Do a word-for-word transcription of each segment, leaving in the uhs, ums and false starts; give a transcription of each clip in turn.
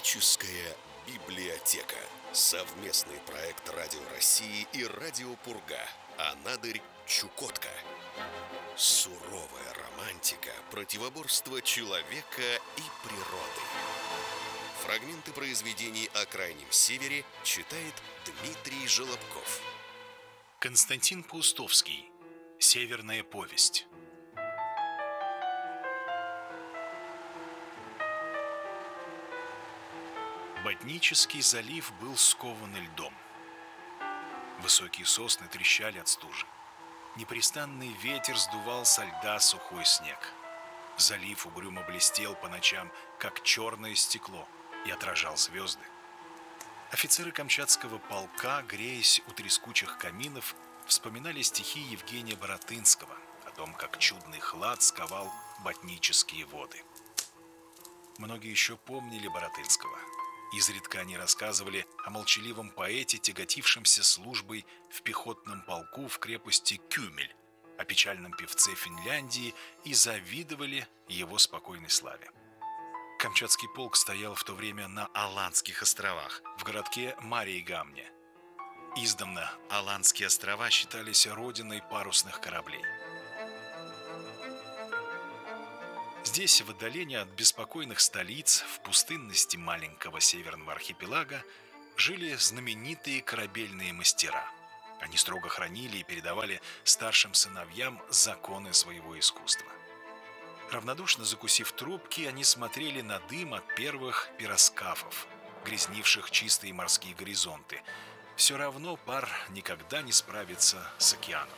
Историческая библиотека. Совместный проект Радио России и Радио Пурга. Анадырь, Чукотка. Суровая романтика противоборства человека и природы. Фрагменты произведений о Крайнем Севере читает Дмитрий Желобков. Константин Паустовский. Северная повесть. Ботнический залив был скован льдом. Высокие сосны трещали от стужи. Непрестанный ветер сдувал со льда сухой снег. Залив угрюмо блестел по ночам, как черное стекло, и отражал звезды. Офицеры Камчатского полка, греясь у трескучих каминов, вспоминали стихи Евгения Баратынского о том, как чудный хлад сковал ботнические воды. Многие еще помнили Баратынского. Изредка они рассказывали о молчаливом поэте, тяготившемся службой в пехотном полку в крепости Кюмель, о печальном певце Финляндии и завидовали его спокойной славе. Камчатский полк стоял в то время на Аландских островах, в городке Марий-Гамне. Издавна Аландские острова считались родиной парусных кораблей. Здесь, в отдалении от беспокойных столиц, в пустынности маленького северного архипелага, жили знаменитые корабельные мастера. Они строго хранили и передавали старшим сыновьям законы своего искусства. Равнодушно закусив трубки, они смотрели на дым от первых пироскафов, грязнивших чистые морские горизонты. Все равно пар никогда не справится с океаном.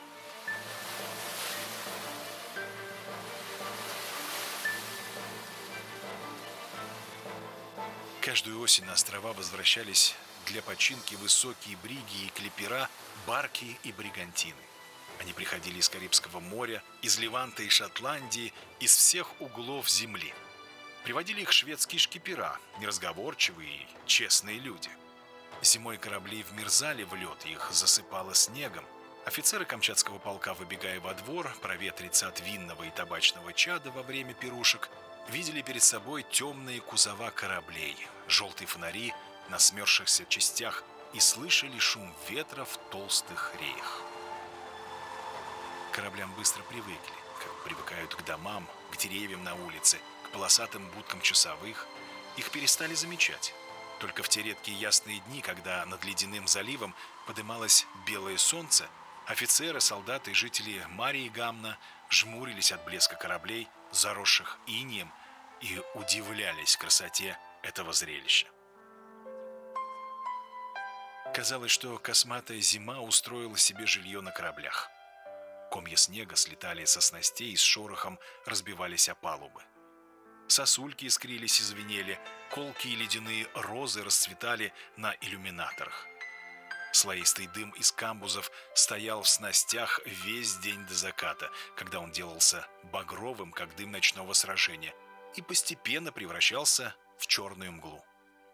Каждую осень на острова возвращались для починки высокие бриги и клипера, барки и бригантины. Они приходили из Карибского моря, из Леванта и Шотландии, из всех углов земли. Приводили их шведские шкипера, неразговорчивые и честные люди. Зимой корабли вмерзали в лед, их засыпало снегом. Офицеры Камчатского полка, выбегая во двор, проветриться от винного и табачного чада во время пирушек, видели перед собой темные кузова кораблей, желтые фонари на смерзшихся частях и слышали шум ветра в толстых реях. К кораблям быстро привыкли, как привыкают к домам, к деревьям на улице, к полосатым будкам часовых. Их перестали замечать. Только в те редкие ясные дни, когда над ледяным заливом подымалось белое солнце, офицеры, солдаты и жители Марий-Гамна жмурились от блеска кораблей, заросших инеем, и удивлялись красоте этого зрелища. Казалось, что косматая зима устроила себе жилье на кораблях. Комья снега слетали со снастей и с шорохом разбивались о палубы. Сосульки искрились и звенели, колкие ледяные розы расцветали на иллюминаторах. Слоистый дым из камбузов стоял в снастях весь день до заката, когда он делался багровым, как дым ночного сражения, и постепенно превращался в черную мглу.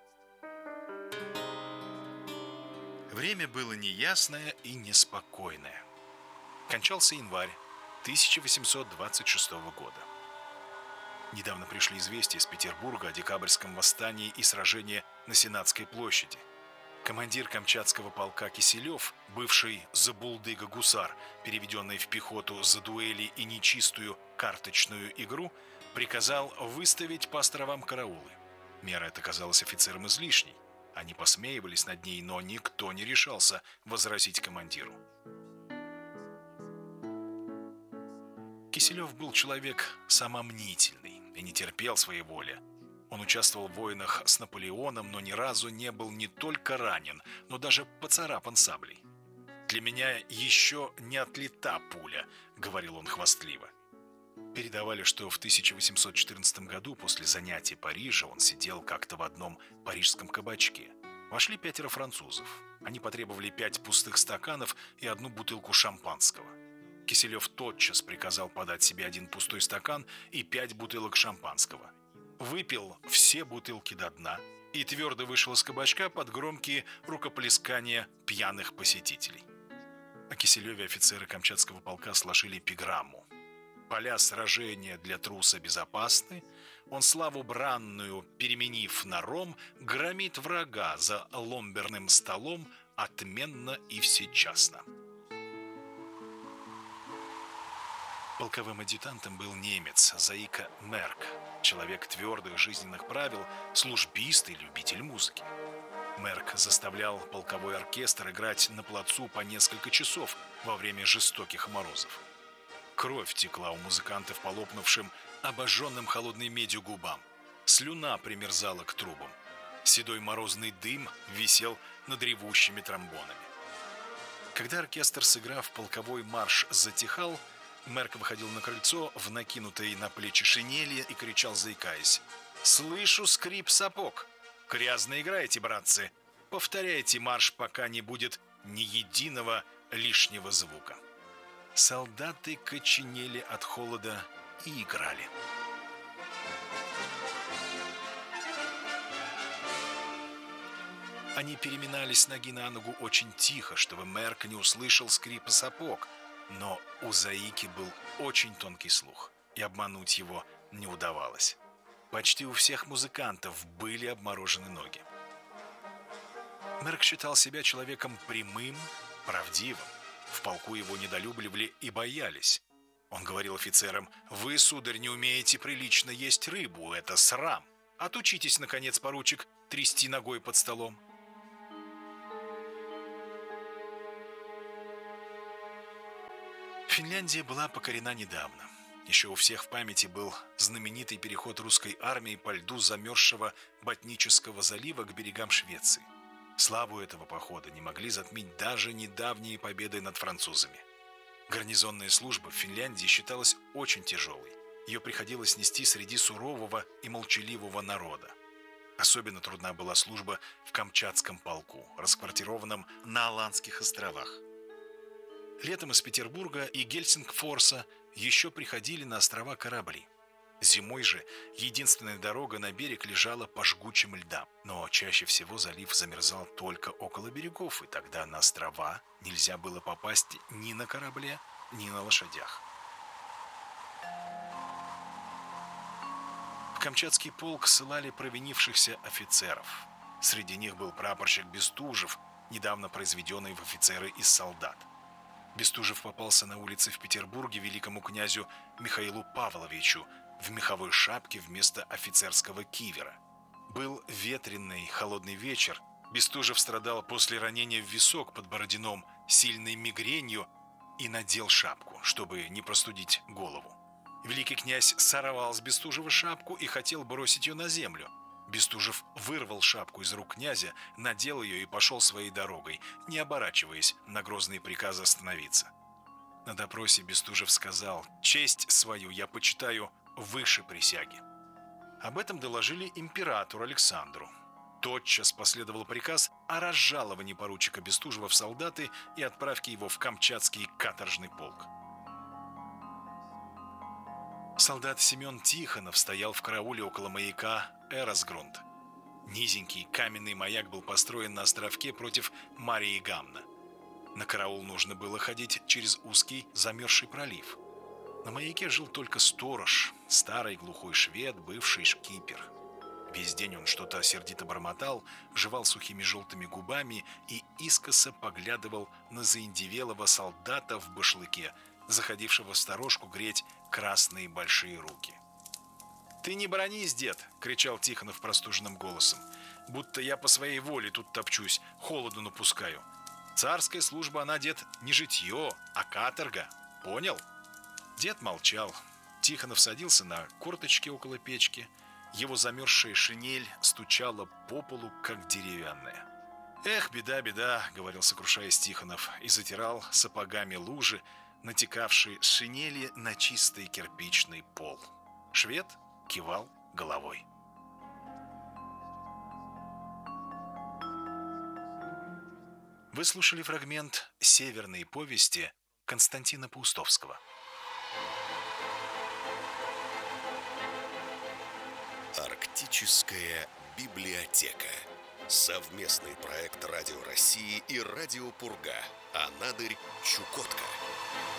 Время было неясное и неспокойное. Кончался январь тысяча восемьсот двадцать шестого года. Недавно пришли известия из Петербурга о декабрьском восстании и сражении на Сенатской площади. Командир Камчатского полка Киселев, бывший забулдыга-гусар, переведенный в пехоту за дуэли и нечистую карточную игру, приказал выставить по островам караулы. Мера эта казалась офицерам излишней. Они посмеивались над ней, но никто не решался возразить командиру. Киселев был человек самомнительный и не терпел своей воли. Он участвовал в войнах с Наполеоном, но ни разу не был не только ранен, но даже поцарапан саблей. «Для меня еще не отлета пуля», — говорил он хвастливо. Передавали, что в тысяча восемьсот четырнадцатом году после занятий Парижа он сидел как-то в одном парижском кабачке. Вошли пятеро французов. Они потребовали пять пустых стаканов и одну бутылку шампанского. Киселев тотчас приказал подать себе один пустой стакан и пять бутылок шампанского. Выпил все бутылки до дна и твердо вышел из кабачка под громкие рукоплескания пьяных посетителей. О Киселеве офицеры Камчатского полка сложили эпиграмму: «Поля сражения для труса безопасны, он славу бранную, переменив на ром, громит врага за ломберным столом отменно и всечасно. Полковым адъютантом был немец, заика Мерк, человек твердых жизненных правил, службист и любитель музыки. Мерк заставлял полковой оркестр играть на плацу по несколько часов во время жестоких морозов. Кровь текла у музыкантов по лопнувшим, обожженным холодной медью губам. Слюна примерзала к трубам. Седой морозный дым висел над ревущими тромбонами. Когда оркестр, сыграв полковой марш, затихал, Мерк выходил на крыльцо в накинутой на плечи шинели и кричал, заикаясь: «Слышу скрип сапог! Грязно играете, братцы! Повторяйте марш, пока не будет ни единого лишнего звука!» Солдаты коченели от холода и играли. Они переминались с ноги на ногу очень тихо, чтобы Мерк не услышал скрипа сапог. Но у заики был очень тонкий слух, и обмануть его не удавалось. Почти у всех музыкантов были обморожены ноги. Мерк считал себя человеком прямым, правдивым. В полку его недолюбливали и боялись. Он говорил офицерам: «Вы, сударь, не умеете прилично есть рыбу, это срам. Отучитесь, наконец, поручик, трясти ногой под столом». Финляндия была покорена недавно. Еще у всех в памяти был знаменитый переход русской армии по льду замерзшего Ботнического залива к берегам Швеции. Славу этого похода не могли затмить даже недавние победы над французами. Гарнизонная служба в Финляндии считалась очень тяжелой. Ее приходилось нести среди сурового и молчаливого народа. Особенно трудна была служба в Камчатском полку, расквартированном на Аландских островах. Летом из Петербурга и Гельсингфорса еще приходили на острова корабли. Зимой же единственная дорога на берег лежала по жгучим льдам. Но чаще всего залив замерзал только около берегов, и тогда на острова нельзя было попасть ни на корабле, ни на лошадях. В Камчатский полк ссылали провинившихся офицеров. Среди них был прапорщик Бестужев, недавно произведенный в офицеры из солдат. Бестужев попался на улице в Петербурге великому князю Михаилу Павловичу в меховой шапке вместо офицерского кивера. Был ветреный, холодный вечер. Бестужев страдал после ранения в висок под Бородином сильной мигренью и надел шапку, чтобы не простудить голову. Великий князь сорвал с Бестужева шапку и хотел бросить ее на землю. Бестужев вырвал шапку из рук князя, надел ее и пошел своей дорогой, не оборачиваясь на грозные приказы остановиться. На допросе Бестужев сказал: «Честь свою я почитаю выше присяги». Об этом доложили императору Александру. Тотчас последовал приказ о разжаловании поручика Бестужева в солдаты и отправке его в Камчатский каторжный полк. Солдат Семен Тихонов стоял в карауле около маяка Эросгрунд. Низенький каменный маяк был построен на островке против Марии Гамна. На караул нужно было ходить через узкий замерзший пролив. На маяке жил только сторож, старый глухой швед, бывший шкипер. Весь день он что-то сердито бормотал, жевал сухими желтыми губами и искоса поглядывал на заиндевелого солдата в башлыке, заходившего в сторожку греть красные большие руки. «Ты не бронись, дед!» — кричал Тихонов простуженным голосом. «Будто я по своей воле тут топчусь, холоду напускаю. Царская служба, она, дед, не житье, а каторга. Понял?» Дед молчал. Тихонов садился на корточки около печки. Его замерзшая шинель стучала по полу, как деревянная. «Эх, беда, беда!» — говорил, сокрушаясь Тихонов, и затирал сапогами лужи, натекавшие с шинели на чистый кирпичный пол. Швед кивал головой. Вы слушали фрагмент «Северной повести» Константина Паустовского. Арктическая библиотека. Совместный проект Радио России и Радио Пурга. Анадырь, Чукотка.